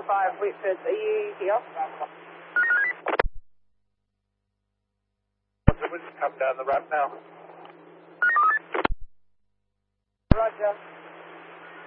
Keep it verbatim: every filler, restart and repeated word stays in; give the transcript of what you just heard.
five Whitford, are you here? We'll just come down the ramp now. Roger.